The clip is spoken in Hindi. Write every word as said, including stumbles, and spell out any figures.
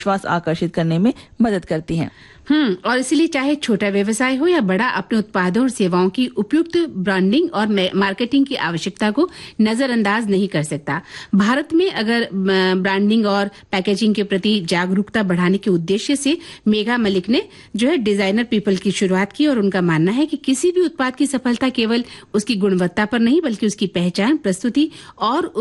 विश्वास आकर्षित करने में मदद करती हैं। हम्म और इसीलिए चाहे छोटा व्यवसाय हो या बड़ा, अपने उत्पादों और सेवाओं की उपयुक्त ब्रांडिंग और मार्केटिंग की आवश्यकता को नजरअंदाज नहीं कर सकता। भारत में अगर ब्रांडिंग और पैकेजिंग के प्रति जागरूकता बढ़ाने के उद्देश्य से मेघा मलिक ने जो है डिजाइनर पीपल की शुरुआत की, और उनका मानना है कि किसी भी उत्पाद की सफलता केवल उसकी गुणवत्ता पर नहीं बल्कि उसकी पहचान, प्रस्तुति और